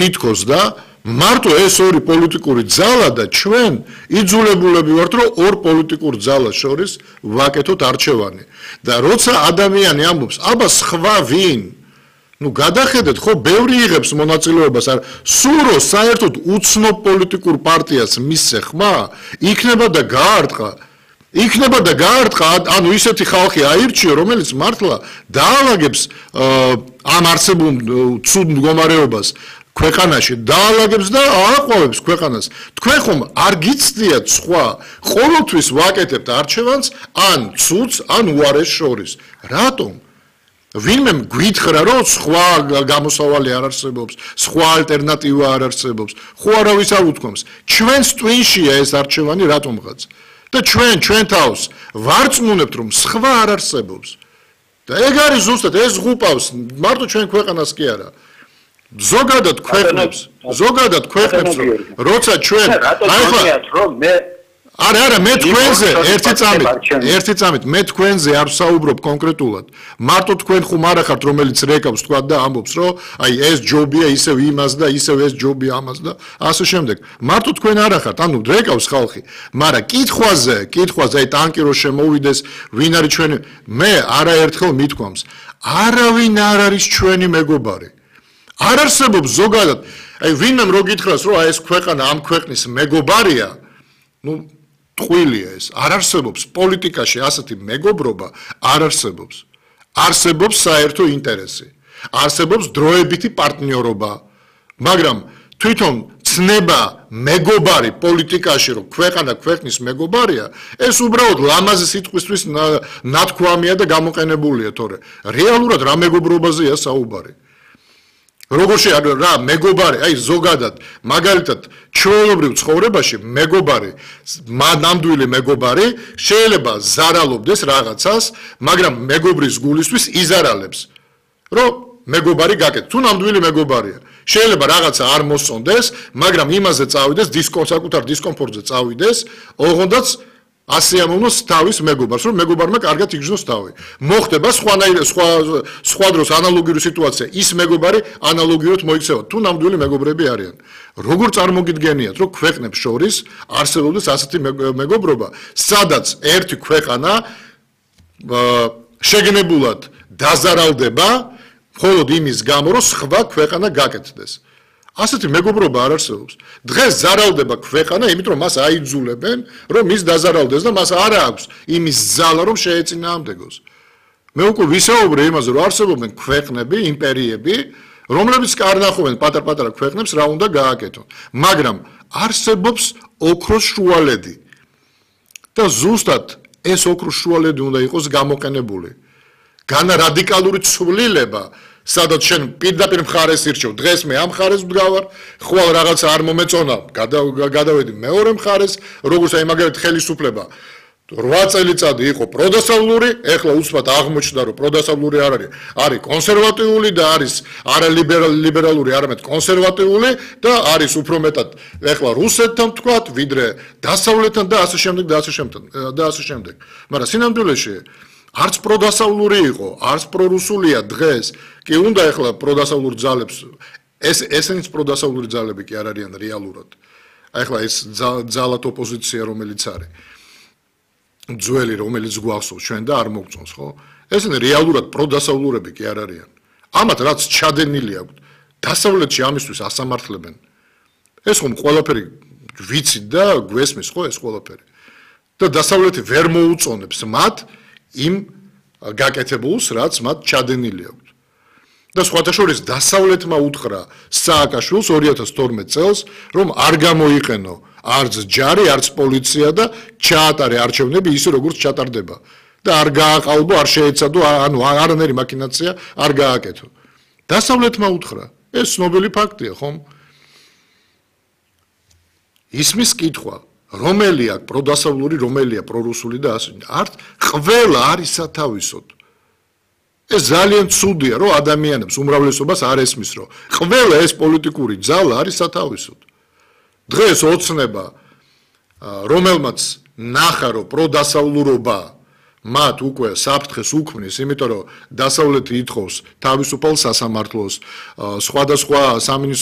თითქოს და მარტო ეს ორი პოლიტიკური ძალა და ჩვენ იძულებულები ვართ რომ ორ პოლიტიკურ ძალას შორის ვაკეთოთ არჩევანი და როცა ადამიანი ამბობს აბა სხვა ვინ გადახედეთ ხო ბევრი იღებს მონაწილეობას არ სულ რო საერთოდ უცნობ პოლიტიკურ პარტიას მისცე ხმა იქნება და გაარტყა ანუ ისეთი ხალხი აირჩიო რომელიც მართლა დაალაგებს ამ არსებულ ცუდ მდგომარეობას ქვეყანაში დაალაგებს და ააყვავებს ქვეყანას თქვენ ხომ არ გიცდიათ სხვა ყოველთვის ვაკეთებთ არჩევანს ან ცუდს ან უარეს შორის რატომ ვინმე გვითხრა რომ სხვა გამოსავალი არ არსებობს სხვა ალტერნატივა არ არსებობს ხო არავის არ უთქვამს ჩვენს ტვინშია ეს არჩევანი რატომღაც და ჩვენ თავს ვარწმუნებთ რომ სხვა არ არსებობს და ეგ არის ზუსტად ეს ღუპავს მარტო ჩვენ ქვეყანას კი არა ზოგადად ქვეყნებს რომ როცა ჩვენ არა მე თქვენზე ერთი წამით მე თქვენზე არ ვსაუბრობ კონკრეტულად მარტო თქვენ ხომ არ ახართ რომელიც რეკავს თქვა და ამბობს რომ აი ეს ჯობია ისევ იმას და ისევ ეს ჯობია ამას და ასე შემდეგ მარტო თქვენ არ ახართ ანუ რეკავს ხალხი მაგრამ კითხვაზე აი ტანკი რო შემოვიდეს ვინ არის ჩვენი მე არაერთხელ მithქვამს არავინ არ არის ჩვენი მეგობარი არ არსებობს ზოგადად აი ვინმე რო გითხრას რომ აი ეს ქვეყანა ამ ქვეყნის მეგობარია ტყუილია ეს არ არსებობს პოლიტიკაში ასეთი მეგობრობა არ არსებობს არსებობს საერთო ინტერესი არსებობს დროებითი პარტნიორობა მაგრამ თვითონ ცნება მეგობარი პოლიტიკაში რომ ქვეყანა ქვეყნის მეგობარია ეს უბრალოდ ლამაზი სიტყვისთვის ნათქვამია და გამოყენებულია თორე რეალურად რა მეგობრობაზეა საუბარი როგორში რა მეგობარი აი ზოგადად მაგალითად ჩვეულებრივ ცხოვრებაში მეგობარი ნამდვილი მეგობარი შეიძლება ზარალობდეს რაღაცას მაგრამ მეგობრის გულისთვის იზარალებს რომ მეგობარი გაკეთდეს თუ ნამდვილი მეგობარია შეიძლება რაღაცა არ მოსწონდეს მაგრამ იმაზე წავიდეს საკუთარ დისკომფორტზე წავიდეს ოღონდაც ასე ამოვნოს თავის მეგობარს რომ მეგობარმა კარგად იგრძნოს თავი მოხდება სხვა დროს ანალოგიური სიტუაცია ის მეგობარი ანალოგიურად მოიქცევა თუ ნამდვილი მეგობრები არიან როგორ წარმოგიდგენიათ რომ ქვეყნებს შორის არსებობს ასეთი მეგობრობა სადაც ერთი ქვეყანა შეგნებულად დაზარალდება მხოლოდ იმის გამო რომ სხვა ქვეყანა გაკეთდეს ასეთი მეგობრობა არ არსებობს. დღეს ზარალდება ქვეყანა, იმიტომ რომ მას აიძულებენ, რომ ის დაზარალდეს და მას არ აქვს იმის ძალა, რომ შეეწინააღმდეგოს. მე უკვე ვისაუბრე იმაზე, რომ არსებობენ ქვეყნები, იმპერიები, რომლებიც კარნახობენ პატარ-პატარა ქვეყნებს რა უნდა გააკეთონ. მაგრამ არსებობს ოქროს შუალედი. და ზუსტად ეს ოქროს შუალედი უნდა იყოს გამოყენებული. განა რადიკალური ცვლილება სადაც შენ პირდაპირ მხარეს ირჩევ დღეს მე ამ მხარეს ვდგავარ ხვალ რაღაცა არ მომეწონა გადავედი მეორე მხარეს როგორც აი მაგალითად ხელისუფლება 8 წელიწადი იყო პროდასავლური ეხლა უცბად აღმოჩნდა რომ პროდასავლური არ არის კონსერვატიული და არის არა ლიბერალური არამედ კონსერვატიული და არის უფრო მეტად ეხლა რუსეთთან თქვათ ვიდრე დასავლეთთან და ასე შემდეგ მაგრამ სინამდვილეში არც პროდასავლური იყო, არც პრორუსულია დღეს, კი უნდა ეხლა პროდასავლურ ძალებს, ესენიც პროდასავლური ძალები კი არ არიან რეალურად. ეხლა ეს ძალად ოპოზიცია რომელიც არის. ძველი რომელიც გვახსოვს ჩვენ და არ მოგწონს, ხო? ესენი რეალურად პროდასავლურები კი არ არიან. ამათ რაც ჩადენილი აქვს, დასავლეთში ამისთვის ასამართლებენ. ეს ხომ ყველაფერი ვიცით და გვესმის, ხო, ეს ყველაფერი. და დასავლეთი ვერ მოუწონებს მათ იმ გაკეთებულს, რაც მათ ჩადენილი აქვს. და სხვათა შორის დასავლეთმა უთხრა სააკაშვილს 2012 წელს, რომ არ გამოიყენო არც ჯარი, არც პოლიცია და ჩაატარე არჩევნები ისე როგორც ჩატარდება. და არ გააყალბო, არ შეეცადო, ანუ არანაირი მაქინაცია არ გააკეთო. დასავლეთმა უთხრა, ეს ცნობილი ფაქტია, ხომ? ისმის კითხვა რომელია პროდასავლური, რომელია პრორუსული და ასე. არც ყველა არის სათავისოდ. ეს ძალიან ცუდია, რომ ადამიანებს უმრავლესობას არ ესმის, რომ ყველა ეს პოლიტიკური ძალა არის სათავისოდ. დღეს ოცნება, რომელმაც ნახა, რომ პროდასავლურობა მათ უკვე საფრთხეს უქმნის, იმიტომ რომ დასავლეთი ითხოვს თავისუფალ სასამართლოს, სხვადასხვა სამინისტრო